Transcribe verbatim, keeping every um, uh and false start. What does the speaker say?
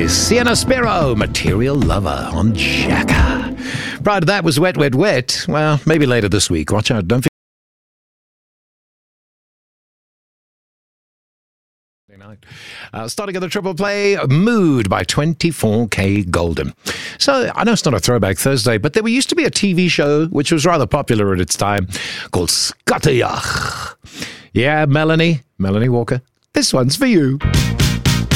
is Sienna Sparrow, Material Lover on Shaka. Prior to that was Wet, Wet, Wet. Well, maybe later this week. Watch out. Don't forget. Uh, starting at the triple play, Mood by twenty-four K Golden. So, I know it's not a Throwback Thursday, but there used to be a T V show which was rather popular at its time called Skatejag. Yeah, Melanie, Melanie Walker, this one's for you.